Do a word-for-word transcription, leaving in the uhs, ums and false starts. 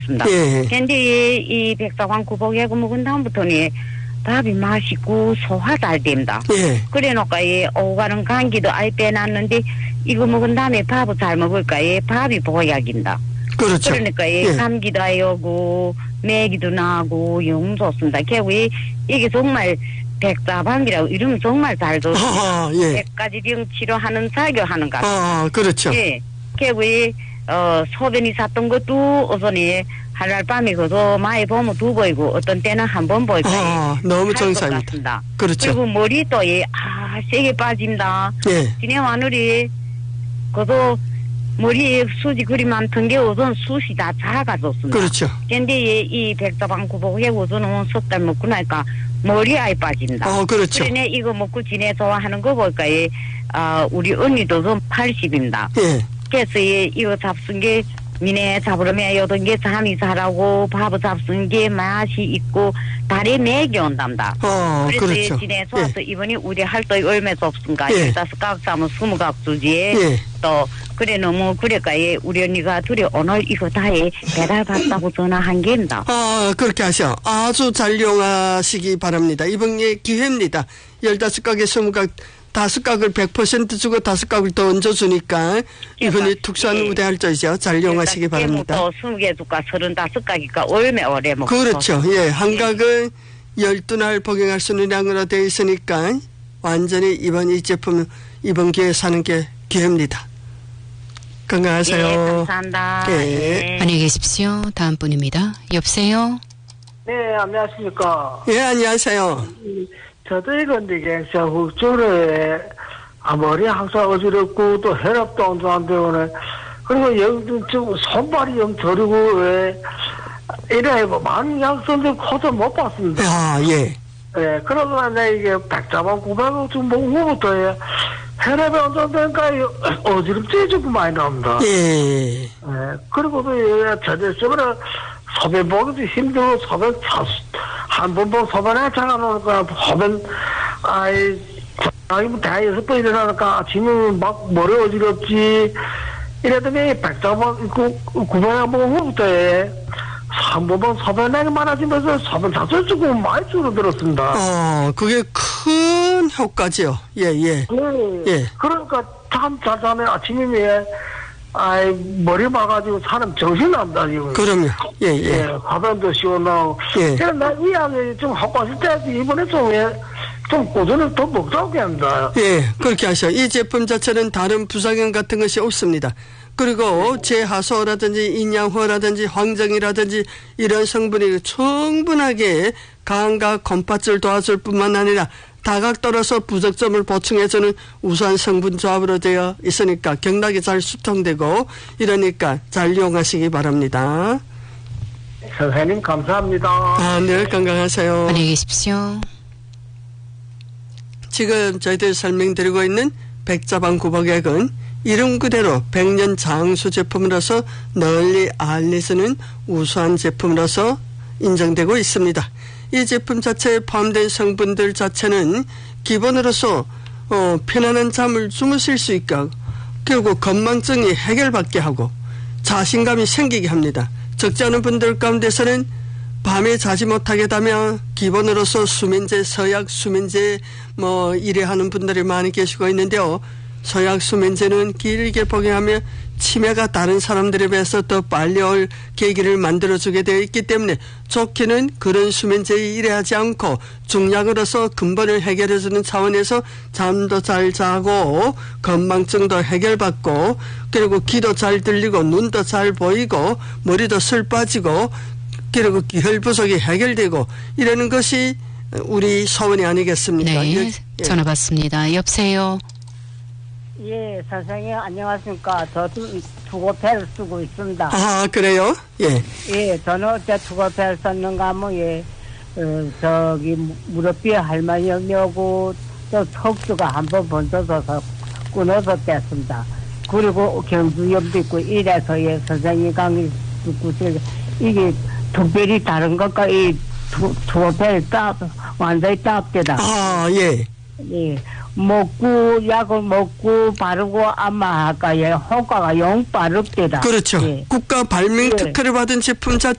습니다. 예. 근데 이 백사관 구복약을 먹은 다음부터는 밥이 맛있고 소화 잘 됩니다. 예. 그래놓고 이 오고 가는 감기도 아예 빼놨는데 이거 먹은 다음에 밥을 잘 먹을까? 예, 밥이 보약입니다. 그렇죠. 그러니까 예, 예. 감기도 아예 오고 매기도 나고 영 좋습니다. 결국 이, 이게 정말 백사방이라고 이러면 정말 잘 좋습니다. 아, 예. 백 가지 병 치료하는 사교하는 것 같습니다. 아, 그렇죠. 예. 결국 이 어, 소변이 샀던 것도 우선에 하루날 밤에 그도 많이 보면 두 보이고 어떤 때는 한 번 보이고 아, 너무 정상입니다. 그렇죠. 그리고 머리도 예, 아 세게 빠진다. 예. 지네 마누리 그도 머리에 숱이 그리 많던 게 우선 숱이 다 작아졌습니다. 그렇죠. 근데 예, 이 백다방 구복에 우선은 석 달 먹고 나니까 머리 아예 빠진다. 어, 그렇죠. 그러네 이거 먹고 지내 좋아하는 거 볼까 예, 아 우리 언니도 좀 팔십입니다. 예. 그래서 예, 이거 잡순 게 미네 잡으려면 요던 게 잠이 잘하고 밥을 잡순 게 맛이 있고 다리 맥이 온답니다. 어, 그래서 그렇죠. 예, 지내 좋아서 예. 이번에 우리 할도 얼마 없습니까? 예. 열다섯 각 사면 스무 각 주지. 예. 또 그래 너무 그래까 예, 우리 언니가 둘이 오늘 이거 다해 배달 받다고 전화한 게입니다. 아, 그렇게 하셔. 아주 잘 이용하시기 바랍니다. 이번 게 기회입니다. 열다섯 각에 스무 각, 다섯 각을 백 퍼센트 주고 다섯 각을 더 얹어주니까 이번에 특수한 예. 우대 할저이죠. 잘 이용하시기 바랍니다. 또 스무 개 줄까 서른다섯 각이니까 얼마 오래 먹고. 그렇죠. 예, 한 각은 열두 날 복용할 수 있는 양으로 되어 있으니까 완전히 이번 이 제품 이번 기회에 사는 게 기회입니다. 건강하세요. 예, 감사합니다. 예. 예. 안녕히 계십시오. 다음 분입니다. 여보세요? 네, 안녕하십니까. 예, 안녕하세요. 저도 이건데, 이게, 저, 훅조에, 아, 머리 항상 어지럽고, 또 혈압도 안 되고, 그리고 여기 좀 손발이 좀 저리고, 왜, 이래, 뭐, 많은 약선들 커서 못 봤습니다. 아, 예. 예, 그러고 내 이게 백자만 구백원 좀 먹고부터, 예, 혈압이 안정되니까, 어지럽지 조금 많이 나옵니다. 예. 예, 그리고도, 예, 저들, 저번에, 소변 보기도 힘들고, 소변 차, 한 번 보고 소변에 차가놓으니까, 소변, 아이, 아이, 뭐, 다 여섯 번 일어나니까, 아침에 막 머리 어지럽지, 이랬더니, 백자만, 그, 구백원 먹고부터, 예, 한 번 소변이 많아지면서 소변 자체 조금 많이 줄어들었습니다. 어, 그게 큰 효과죠. 예, 예. 네. 예. 그러니까 참 잘 자면 아침에 아이 머리 막아가지고 사람 정신 납니다 지금. 그럼요. 예, 예. 예, 화변도 시원하고. 예. 그래서 나이 약이 좀 효과 있을 때 이번에 좀좀 꾸준히 더 먹자고 합니다. 예, 그렇게 하셔. 이 제품 자체는 다른 부작용 같은 것이 없습니다. 그리고 제하소라든지 인양호라든지 황정이라든지 이런 성분이 충분하게 간과 곰팥을 도와줄 뿐만 아니라 다각 떨어서 부적점을 보충해주는 우수한 성분 조합으로 되어 있으니까 경락이 잘 수통되고 이러니까 잘 이용하시기 바랍니다. 선생님 감사합니다. 아, 늘 건강하세요. 안녕히 계십시오. 지금 저희들 설명드리고 있는 백자방 구복액은 이름 그대로 백년 장수 제품으로서 널리 알려지는 우수한 제품으로서 인정되고 있습니다. 이 제품 자체에 포함된 성분들 자체는 기본으로서 어, 편안한 잠을 주무실 수 있게 하고 그리고 건망증이 해결받게 하고 자신감이 생기게 합니다. 적지 않은 분들 가운데서는 밤에 자지 못하게 되면 기본으로서 수면제, 서약 수면제 뭐 이래 하는 분들이 많이 계시고 있는데요. 서약 수면제는 길게 복용하며 치매가 다른 사람들에 비해서 더 빨리 올 계기를 만들어주게 되어 있기 때문에 좋게는 그런 수면제에 일하지 않고 중약으로서 근본을 해결해주는 차원에서 잠도 잘 자고 건망증도 해결받고 그리고 귀도 잘 들리고 눈도 잘 보이고 머리도 슬 빠지고 그리고 기혈 부족이 해결되고 이러는 것이 우리 소원이 아니겠습니까? 네, 예. 전화 받습니다. 여보세요? 예, 선생님 안녕하십니까. 저도 투고패를 쓰고 있습니다. 아, 그래요? 예. 예, 저는 어째 투고패를 썼는가 하면 예, 어, 저기 무릎비에 할머니하고 또 턱수가 한번 번져서 끊어서 뺐습니다. 그리고 경주염도 있고 이래서 예, 선생님 강의 듣고 이게 특별히 다른 것과 이 투고패를 딱 완전히 딱 되다. 아, 예. 예, 먹고 약을 먹고 바르고 아마 할까요? 효과가 영 빠릅니다. 그렇죠. 예. 국가 발명 예. 특허를 받은 제품